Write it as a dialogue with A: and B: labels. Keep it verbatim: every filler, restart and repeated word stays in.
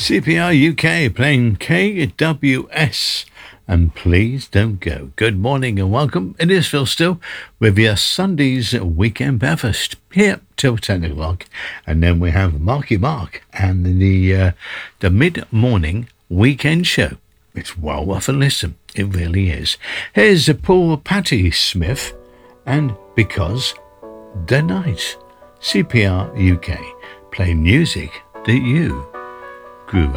A: C P R U K playing K W S and Please Don't Go. Good morning and welcome. It is Phil Still with your Sunday's weekend breakfast here till ten o'clock. And then we have Marky Mark and the uh, the mid-morning weekend show. It's well worth a listen. It really is. Here's Paul Patty Smith and Because the Night. C P R U K. Play music that you grew